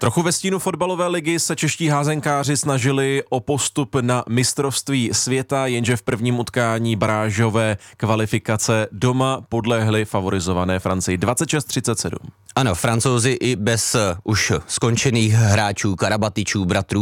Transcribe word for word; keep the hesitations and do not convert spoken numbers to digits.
Trochu ve stínu fotbalové ligy se čeští házenkáři snažili o postup na mistrovství světa, jenže v prvním utkání barážové kvalifikace doma podlehli favorizované Francii dvacet šest třicet sedm. Ano, Francouzi i bez už skončených hráčů, Karabatičů, bratrů